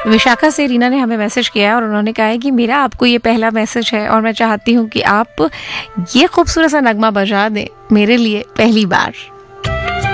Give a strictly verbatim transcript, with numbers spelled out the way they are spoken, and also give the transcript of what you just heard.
विशाखा से रीना ने हमें मैसेज किया है और उन्होंने कहा है कि मेरा आपको ये पहला मैसेज है और मैं चाहती हूँ कि आप ये खूबसूरत सा नगमा बजा दें मेरे लिए पहली बार।